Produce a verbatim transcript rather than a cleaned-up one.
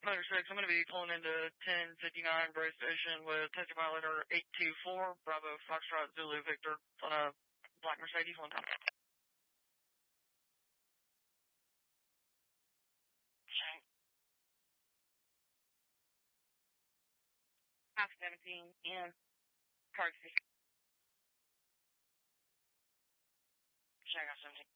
Motor six, I'm going to be pulling into ten fifty-nine Bray Station with taxi violator eight two four, Bravo Foxtrot Zulu Victor, on a black Mercedes one time. Half seventeen, and card fifty. Check out seventeen.